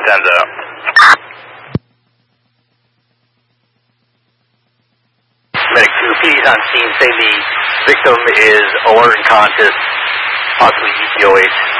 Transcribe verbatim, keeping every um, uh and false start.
Denzo. Medic two, P D's on scene. Say the victim is alert and conscious, possibly E T O H.